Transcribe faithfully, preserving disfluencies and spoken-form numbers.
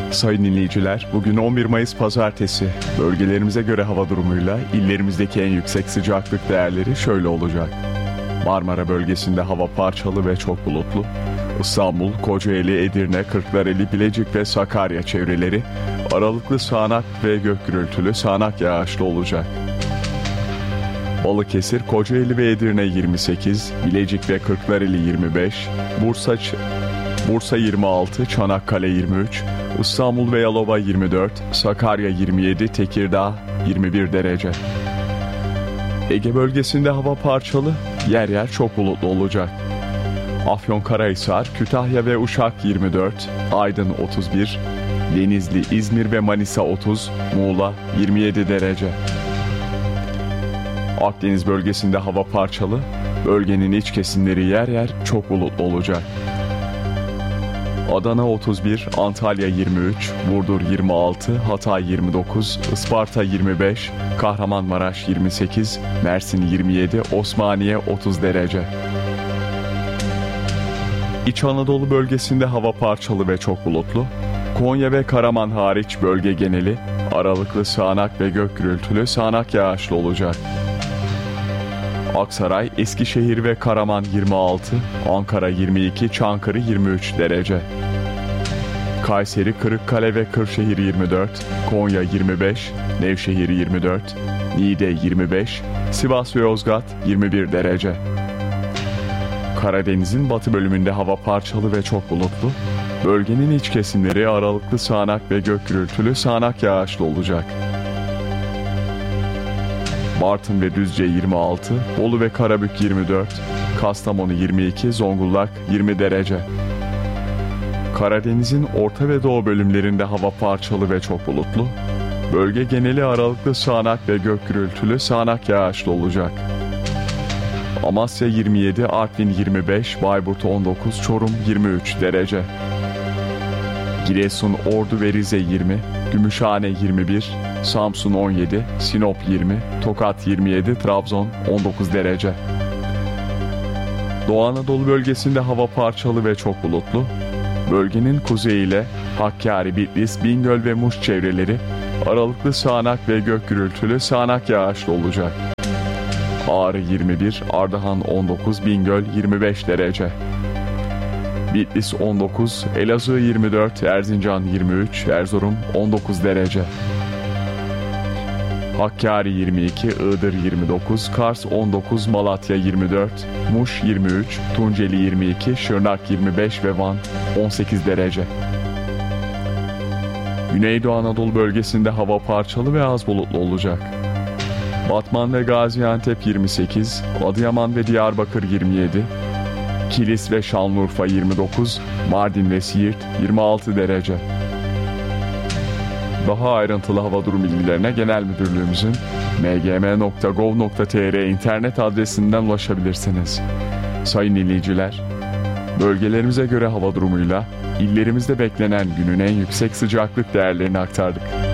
Sayın dinleyiciler, bugün on bir Mayıs Pazartesi. Bölgelerimize göre hava durumuyla illerimizdeki en yüksek sıcaklık değerleri şöyle olacak. Marmara bölgesinde hava parçalı ve çok bulutlu. İstanbul, Kocaeli, Edirne, Kırklareli, Bilecik ve Sakarya çevreleri aralıklı sağanak ve gök gürültülü sağanak yağışlı olacak. Balıkesir, Kocaeli ve Edirne yirmi sekiz, Bilecik ve Kırklareli yirmi beş, Bursa, Bursa yirmi altı, Çanakkale yirmi üç, İstanbul ve Yalova yirmi dört, Sakarya yirmi yedi, Tekirdağ yirmi bir derece. Ege bölgesinde hava parçalı, yer yer çok bulutlu olacak. Afyonkarahisar, Kütahya ve Uşak yirmi dört, Aydın otuz bir, Denizli, İzmir ve Manisa otuz, Muğla yirmi yedi derece. Akdeniz bölgesinde hava parçalı, bölgenin iç kesimleri yer yer çok bulutlu olacak. Adana otuz bir, Antalya yirmi üç, Burdur yirmi altı, Hatay yirmi dokuz, Isparta yirmi beş, Kahramanmaraş yirmi sekiz, Mersin yirmi yedi, Osmaniye otuz derece. İç Anadolu bölgesinde hava parçalı ve çok bulutlu. Konya ve Karaman hariç bölge geneli aralıklı sağanak ve gök gürültülü sağanak yağışlı olacak. Aksaray, Eskişehir ve Karaman yirmi altı, Ankara yirmi iki, Çankırı yirmi üç derece. Kayseri, Kırıkkale ve Kırşehir yirmi dört, Konya yirmi beş, Nevşehir yirmi dört, Niğde yirmi beş, Sivas ve Yozgat yirmi bir derece. Karadeniz'in batı bölümünde hava parçalı ve çok bulutlu. Bölgenin iç kesimleri aralıklı sağanak ve gök gürültülü sağanak yağışlı olacak. Bartın ve Düzce yirmi altı, Bolu ve Karabük yirmi dört, Kastamonu yirmi iki, Zonguldak yirmi derece. Karadeniz'in orta ve doğu bölümlerinde hava parçalı ve çok bulutlu. Bölge geneli aralıklı sağanak ve gök gürültülü sağanak yağışlı olacak. Amasya yirmi yedi, Artvin yirmi beş, Bayburt on dokuz, Çorum yirmi üç derece. Giresun, Ordu ve Rize yirmi, Gümüşhane yirmi bir, Samsun on yedi, Sinop yirmi, Tokat yirmi yedi, Trabzon on dokuz derece. Doğu Anadolu bölgesinde hava parçalı ve çok bulutlu. Bölgenin kuzeyiyle Hakkari, Bitlis, Bingöl ve Muş çevreleri aralıklı sağanak ve gök gürültülü sağanak yağışlı olacak. Ağrı yirmi bir, Ardahan on dokuz, Bingöl yirmi beş derece. Bitlis on dokuz, Elazığ yirmi dört, Erzincan yirmi üç, Erzurum on dokuz derece. Hakkari yirmi iki, Iğdır yirmi dokuz, Kars on dokuz, Malatya yirmi dört, Muş yirmi üç, Tunceli yirmi iki, Şırnak yirmi beş ve Van on sekiz derece. Güneydoğu Anadolu bölgesinde hava parçalı ve az bulutlu olacak. Batman ve Gaziantep yirmi sekiz, Adıyaman ve Diyarbakır yirmi yedi, Kilis ve Şanlıurfa yirmi dokuz, Mardin ve Siirt yirmi altı derece. Daha ayrıntılı hava durum bilgilerine Genel Müdürlüğümüzün m g m nokta gov nokta t r internet adresinden ulaşabilirsiniz. Sayın dinleyiciler, bölgelerimize göre hava durumuyla illerimizde beklenen günün en yüksek sıcaklık değerlerini aktardık.